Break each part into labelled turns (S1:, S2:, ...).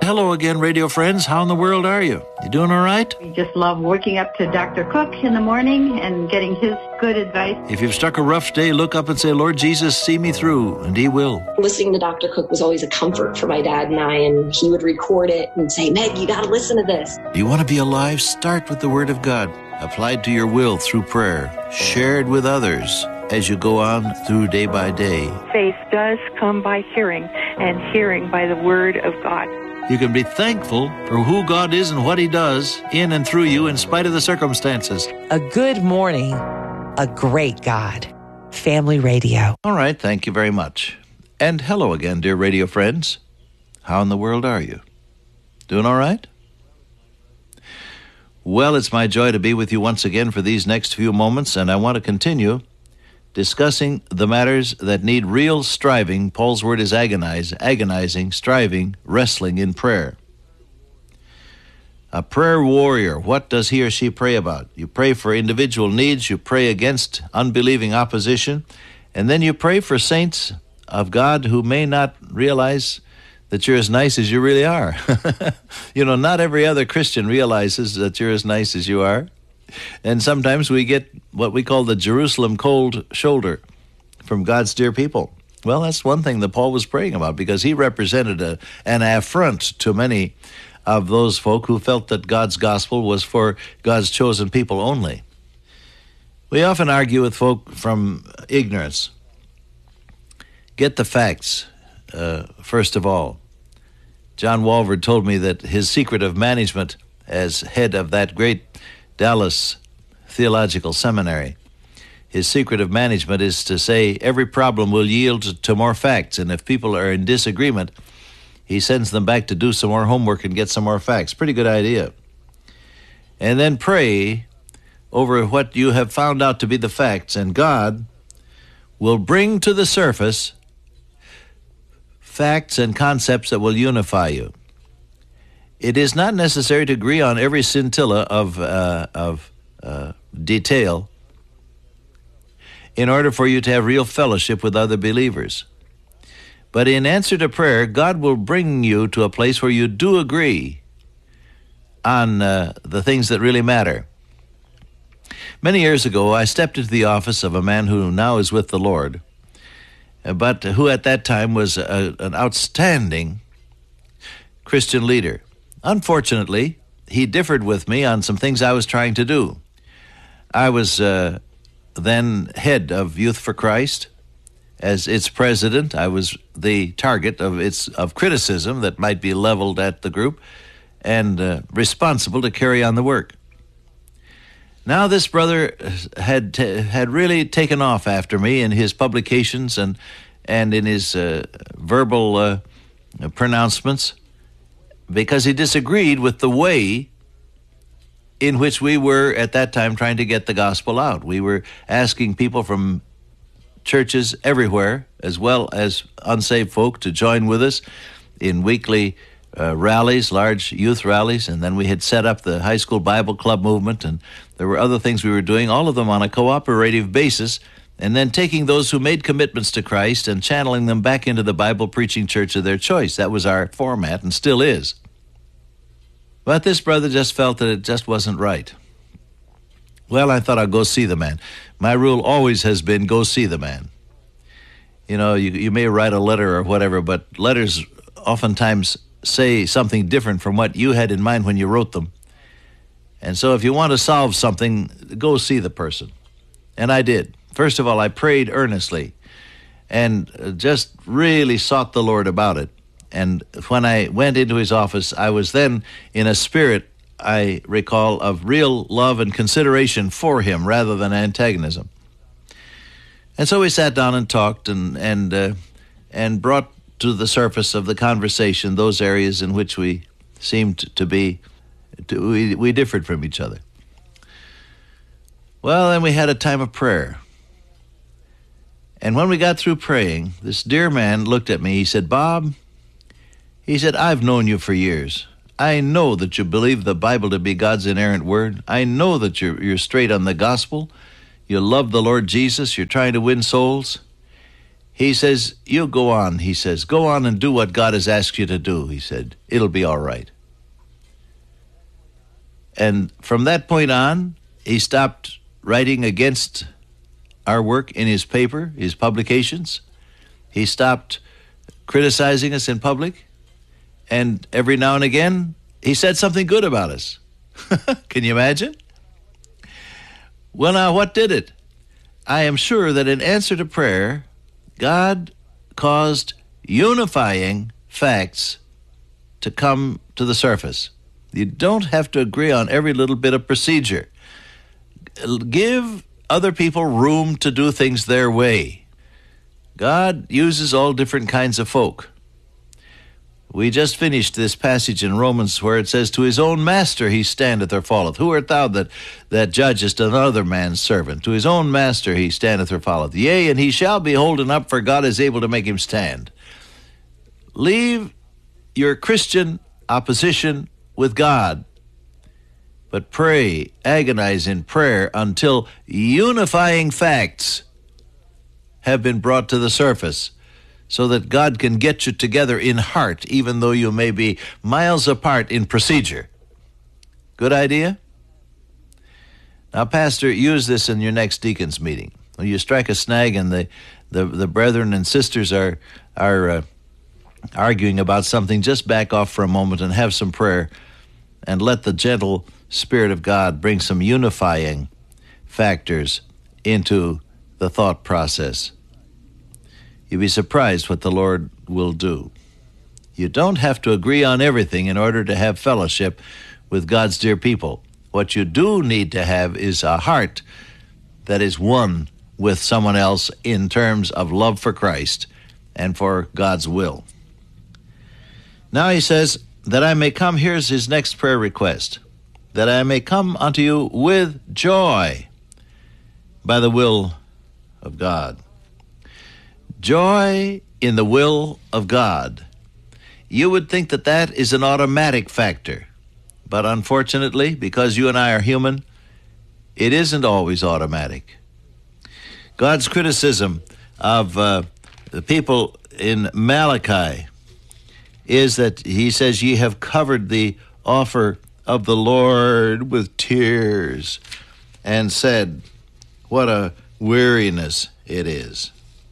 S1: Hello again, radio friends. How in the world are you? You doing all right?
S2: We just love waking up to Dr. Cook in the morning and getting his good advice.
S1: If you've struck a rough day, look up and say, Lord Jesus, see me through, and He will.
S3: Listening to Dr. Cook was always a comfort for my dad and I, and he would record it and say, Meg, you got to listen to this.
S1: Do you want to be alive? Start with the Word of God, applied to your will through prayer, shared with others as you go on through day by day.
S4: Faith does come by hearing, and hearing by the Word of God.
S1: You can be thankful for who God is and what He does in and through you in spite of the circumstances.
S5: A good morning, a great God. Family Radio.
S1: All right, thank you very much. And hello again, dear radio friends. How in the world are you? Doing all right? Well, it's my joy to be with you once again for these next few moments, and I want to continue discussing the matters that need real striving. Paul's word is agonizing, striving, wrestling in prayer. A prayer warrior, what does he or she pray about? You pray for individual needs, you pray against unbelieving opposition, and then you pray for saints of God who may not realize that you're as nice as you really are. You know, not every other Christian realizes that you're as nice as you are. And sometimes we get what we call the Jerusalem cold shoulder from God's dear people. Well, that's one thing that Paul was praying about, because he represented an affront to many of those folk who felt that God's gospel was for God's chosen people only. We often argue with folk from ignorance. Get the facts, first of all. John Walford told me that his secret of management as head of that great Dallas Theological Seminary, his secret of management is to say every problem will yield to more facts, and if people are in disagreement, he sends them back to do some more homework and get some more facts. Pretty good idea. And then pray over what you have found out to be the facts, and God will bring to the surface facts and concepts that will unify you. It is not necessary to agree on every scintilla of detail in order for you to have real fellowship with other believers. But in answer to prayer, God will bring you to a place where you do agree on the things that really matter. Many years ago, I stepped into the office of a man who now is with the Lord, but who at that time was an outstanding Christian leader. Unfortunately, he differed with me on some things I was trying to do. I was then head of Youth for Christ. As its president, I was the target of criticism that might be leveled at the group, and responsible to carry on the work. Now this brother had really taken off after me in his publications and in his verbal pronouncements, because he disagreed with the way in which we were at that time trying to get the gospel out. We were asking people from churches everywhere, as well as unsaved folk, to join with us in weekly rallies, large youth rallies, and then we had set up the high school Bible club movement, and there were other things we were doing, all of them on a cooperative basis, and then taking those who made commitments to Christ and channeling them back into the Bible preaching church of their choice. That was our format and still is. But this brother just felt that it just wasn't right. Well, I thought I'd go see the man. My rule always has been go see the man. You know, you may write a letter or whatever, but letters oftentimes say something different from what you had in mind when you wrote them. And so if you want to solve something, go see the person. And I did. First of all, I prayed earnestly and just really sought the Lord about it. And when I went into his office, I was then in a spirit, I recall, of real love and consideration for him rather than antagonism. And so we sat down and talked and brought to the surface of the conversation those areas in which we seemed to be, we differed from each other. Well, then we had a time of prayer. And when we got through praying, this dear man looked at me. He said, Bob, he said, I've known you for years. I know that you believe the Bible to be God's inerrant word. I know that you're straight on the gospel. You love the Lord Jesus. You're trying to win souls. He says, you go on, he says. Go on and do what God has asked you to do, he said. It'll be all right. And from that point on, he stopped writing against our work in his paper, his publications. He stopped criticizing us in public. And every now and again, he said something good about us. Can you imagine? Well, now, what did it? I am sure that in answer to prayer, God caused unifying facts to come to the surface. You don't have to agree on every little bit of procedure. Give other people room to do things their way. God uses all different kinds of folk. We just finished this passage in Romans where it says, to his own master he standeth or falleth. Who art thou that judgest another man's servant? To his own master he standeth or falleth. Yea, and he shall be holden up, for God is able to make him stand. Leave your Christian opposition with God, but pray, agonize in prayer until unifying facts have been brought to the surface, so that God can get you together in heart, even though you may be miles apart in procedure. Good idea? Now, Pastor, use this in your next deacons meeting. When you strike a snag and the brethren and sisters are arguing about something, just back off for a moment and have some prayer, and let the gentle Spirit of God bring some unifying factors into the thought process. You'll be surprised what the Lord will do. You don't have to agree on everything in order to have fellowship with God's dear people. What you do need to have is a heart that is one with someone else in terms of love for Christ and for God's will. Now he says, that I may come, here's his next prayer request, that I may come unto you with joy by the will of God. Joy in the will of God. You would think that that is an automatic factor, but unfortunately, because you and I are human, it isn't always automatic. God's criticism of the people in Malachi is that he says, ye have covered the offer of the Lord with tears, and said, what a weariness it is.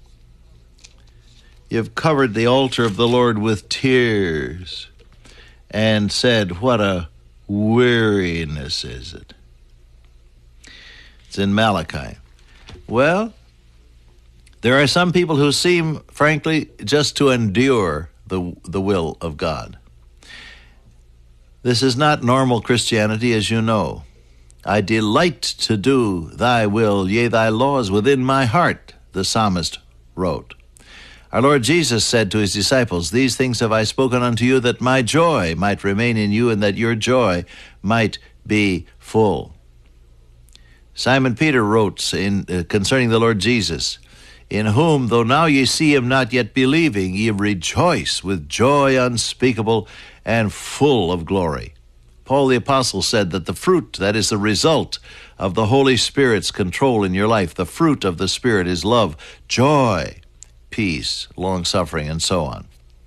S1: You've covered the altar of the Lord with tears, and said, what a weariness is it. It's in Malachi. Well, there are some people who seem, frankly, just to endure the will of God. This is not normal Christianity, as you know. I delight to do thy will, yea, thy laws within my heart, the psalmist wrote. Our Lord Jesus said to his disciples, these things have I spoken unto you, that my joy might remain in you, and that your joy might be full. Simon Peter wrote concerning the Lord Jesus, in whom, though now ye see him not yet believing, ye rejoice with joy unspeakable and full of glory. Paul the Apostle said that the fruit, that is the result of the Holy Spirit's control in your life, the fruit of the Spirit is love, joy, peace, long-suffering, and so on.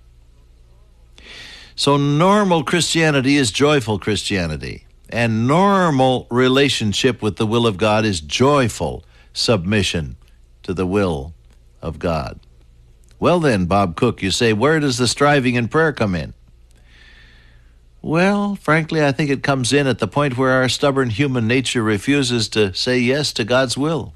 S1: So normal Christianity is joyful Christianity, and normal relationship with the will of God is joyful submission to the will of God. Well then, Bob Cook, you say, where does the striving in prayer come in? Well, frankly, I think it comes in at the point where our stubborn human nature refuses to say yes to God's will.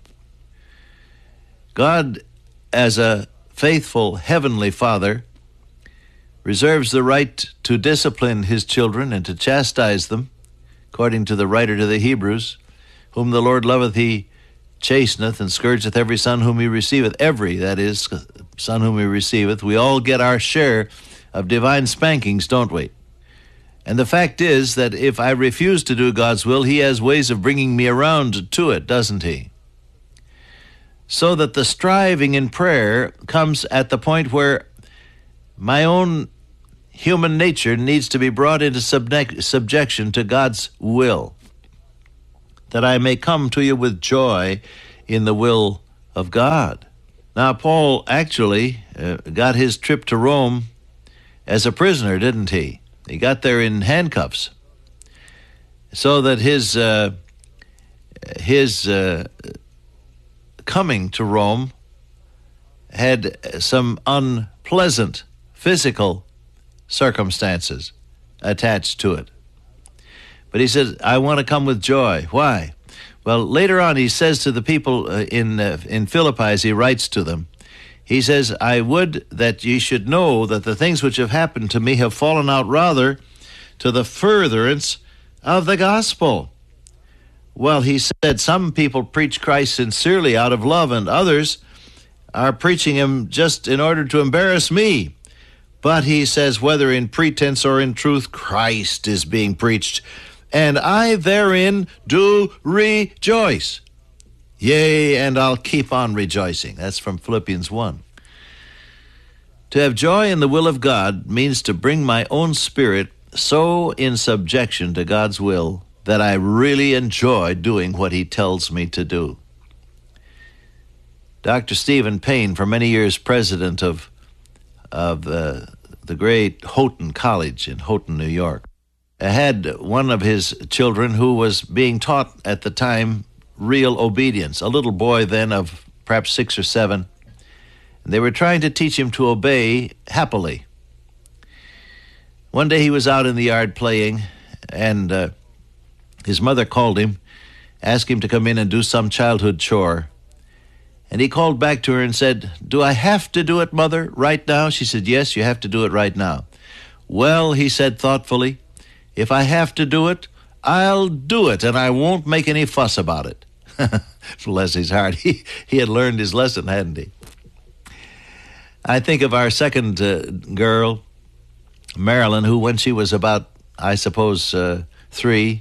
S1: God, as a faithful heavenly Father, reserves the right to discipline his children and to chastise them, according to the writer to the Hebrews, whom the Lord loveth he chasteneth, and scourgeth every son whom he receiveth. Every, that is, son whom he receiveth. We all get our share of divine spankings, don't we? And the fact is that if I refuse to do God's will, he has ways of bringing me around to it, doesn't he? So that the striving in prayer comes at the point where my own human nature needs to be brought into subjection to God's will, that I may come to you with joy in the will of God. Now, Paul actually got his trip to Rome as a prisoner, didn't he? He got there in handcuffs, so that his coming to Rome had some unpleasant physical circumstances attached to it. But he said, I want to come with joy. Why? Well, later on he says to the people in Philippi, as he writes to them, he says, I would that ye should know that the things which have happened to me have fallen out rather to the furtherance of the gospel. Well, he said, some people preach Christ sincerely out of love, and others are preaching him just in order to embarrass me. But he says, whether in pretense or in truth, Christ is being preached, and I therein do rejoice. Yea, and I'll keep on rejoicing. That's from Philippians 1. To have joy in the will of God means to bring my own spirit so in subjection to God's will that I really enjoy doing what he tells me to do. Dr. Stephen Payne, for many years president of the great Houghton College in Houghton, New York, had one of his children who was being taught at the time real obedience, a little boy then of perhaps 6 or 7. They were trying to teach him to obey happily. One day he was out in the yard playing, and his mother called him, asked him to come in and do some childhood chore. And he called back to her and said, do I have to do it, Mother, right now? She said, yes, you have to do it right now. Well, he said thoughtfully, if I have to do it, I'll do it, and I won't make any fuss about it. Bless his heart. He had learned his lesson, hadn't he? I think of our second girl, Marilyn, who when she was about, I suppose, 3,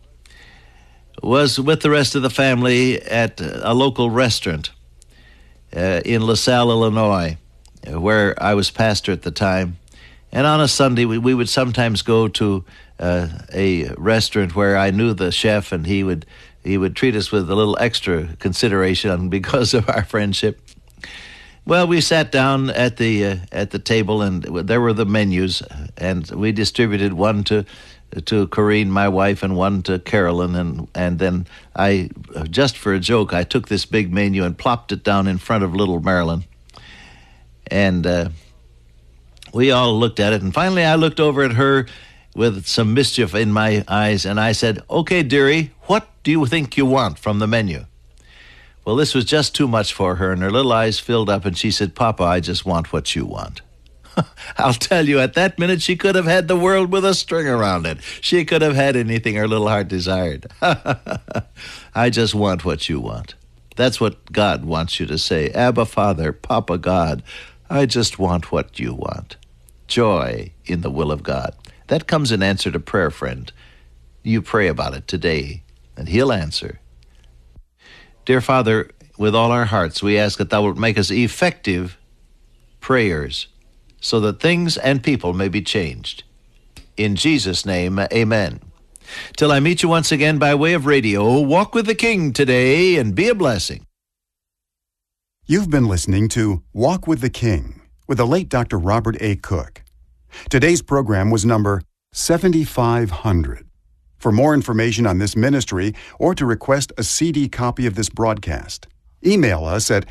S1: was with the rest of the family at a local restaurant in LaSalle, Illinois, where I was pastor at the time. And on a Sunday, we would sometimes go to a restaurant where I knew the chef, and he would treat us with a little extra consideration because of our friendship. Well, we sat down at the table, and there were the menus, and we distributed one to Corrine, my wife, and one to Carolyn, and then I, just for a joke, I took this big menu and plopped it down in front of little Marilyn, and we all looked at it, and finally I looked over at her with some mischief in my eyes, and I said, okay, dearie, what do you think you want from the menu? Well, this was just too much for her, and her little eyes filled up, and she said, Papa, I just want what you want. I'll tell you, at that minute, she could have had the world with a string around it. She could have had anything her little heart desired. I just want what you want. That's what God wants you to say. Abba, Father, Papa God, I just want what you want. Joy in the will of God. That comes in answer to prayer, friend. You pray about it today, and he'll answer. Dear Father, with all our hearts, we ask that thou wilt make us effective prayers so that things and people may be changed. In Jesus' name, amen. Till I meet you once again by way of radio, walk with the King today and be a blessing.
S6: You've been listening to Walk with the King with the late Dr. Robert A. Cook. Today's program was number 7500. For more information on this ministry or to request a CD copy of this broadcast, email us at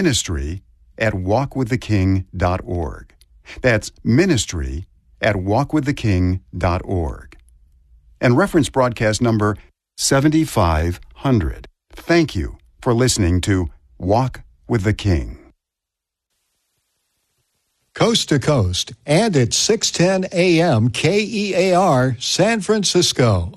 S6: ministry@walkwiththeking.org. That's ministry@walkwiththeking.org. And reference broadcast number 7500. Thank you for listening to Walk with the King.
S7: Coast to Coast and at 610 AM KEAR, San Francisco.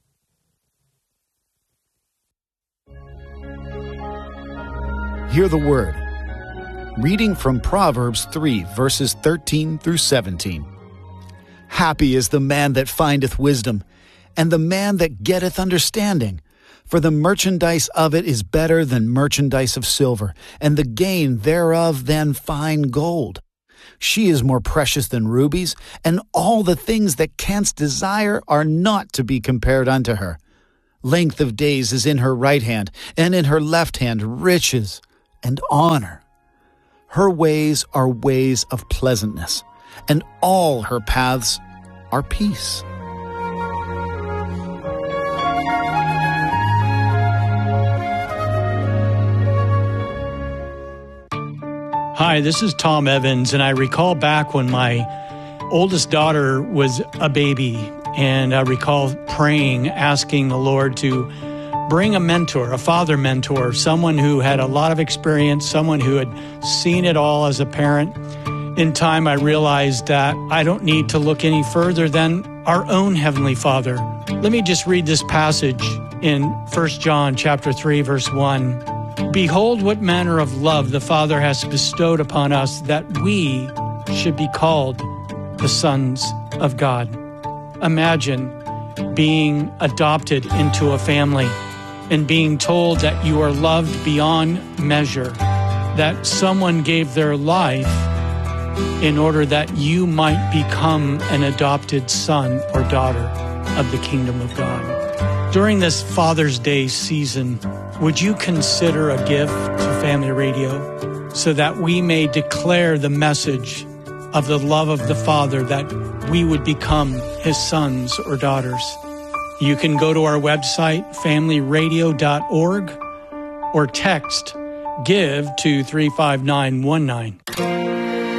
S8: Hear the word. Reading from Proverbs 3, verses 13 through 17. Happy is the man that findeth wisdom, and the man that getteth understanding. For the merchandise of it is better than merchandise of silver, and the gain thereof than fine gold. She is more precious than rubies, and all the things that canst desire are not to be compared unto her. Length of days is in her right hand, and in her left hand riches and honor. Her ways are ways of pleasantness, and all her paths are peace.
S9: Hi, this is Tom Evans, and I recall back when my oldest daughter was a baby, and I recall praying, asking the Lord to bring a mentor, a father mentor, someone who had a lot of experience, someone who had seen it all as a parent. In time, I realized that I don't need to look any further than our own Heavenly Father. Let me just read this passage in 1 John chapter 3, verse 1. Behold, what manner of love the Father has bestowed upon us, that we should be called the sons of God. Imagine being adopted into a family and being told that you are loved beyond measure, that someone gave their life in order that you might become an adopted son or daughter of the kingdom of God. During this Father's Day season, would you consider a gift to Family Radio so that we may declare the message of the love of the Father, that we would become His sons or daughters? You can go to our website, familyradio.org, or text GIVE to 35919.